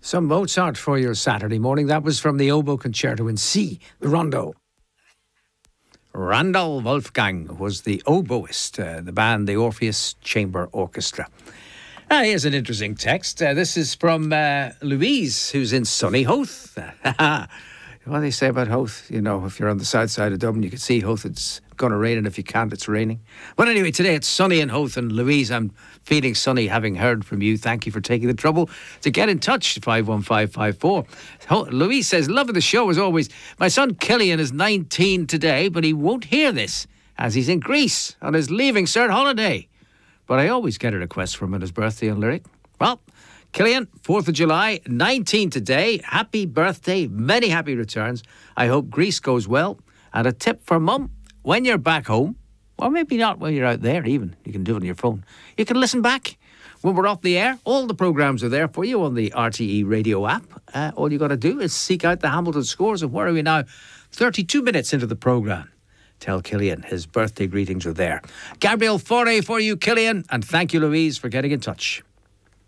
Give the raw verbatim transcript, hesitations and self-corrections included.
Some Mozart for your Saturday morning. That was from the Oboe Concerto in C, the Rondo. Randall Wolfgang was the oboist, uh, the band, the Orpheus Chamber Orchestra. Ah, here's an interesting text. Uh, this is from uh, Louise, who's in sunny Howth. What do they say about Howth? You know, if you're on the south side of Dublin, you can see Howth. It's going to rain, and if you can't, it's raining. But anyway, today it's sunny in Howth, and Louise, I'm feeling sunny having heard from you. Thank you for taking the trouble to get in touch, five one five five four. Louise says, loving the show as always. My son Killian is nineteen today, but he won't hear this as he's in Greece on his Leaving Cert holiday. But I always get a request from him on his birthday on Lyric. Well, Killian, fourth of July, nineteen today. Happy birthday. Many happy returns. I hope Greece goes well. And a tip for Mum, when you're back home, or maybe not when you're out there even, you can do it on your phone, you can listen back when we're off the air. All the programmes are there for you on the R T E radio app. Uh, all you got to do is seek out the Hamilton Scores. And where are we now? thirty-two minutes into the programme. Tell Killian his birthday greetings are there. Gabriel Foray for you, Killian. And thank you, Louise, for getting in touch.